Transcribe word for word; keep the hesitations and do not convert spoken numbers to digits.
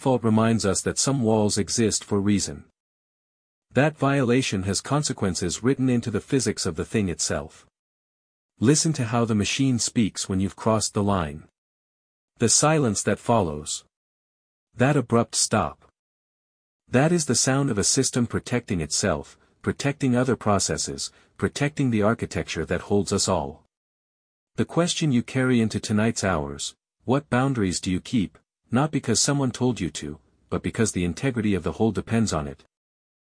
default reminds us that some walls exist for reason. That violation has consequences written into the physics of the thing itself. Listen to how the machine speaks when you've crossed the line. The silence that follows. That abrupt stop. That is the sound of a system protecting itself, protecting other processes, protecting the architecture that holds us all. The question you carry into tonight's hours: what boundaries do you keep, not because someone told you to, but because the integrity of the whole depends on it?